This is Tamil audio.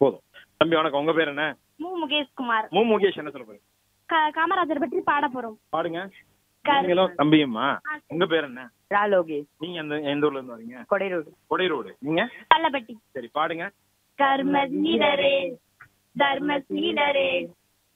போதும். தம்பி வணக்கம், உங்க பேர் என்ன? முகேஷ்குமார். முகேஷ் என்ன சொல்ல போறீங்க? காமராஜர் பற்றி பாட போறோம். பாடுங்க. நீங்களும் தம்பியுமா? உங்க பேர் என்ன? ராலோகேஷ். நீங்க எந்த ஊர்ல இருந்து வரீங்க? கொடைரோடு. நீங்க? பள்ளப்பட்டி. சரி, பாடுங்க. கர்ம சீடரே, தர்ம சீடரே,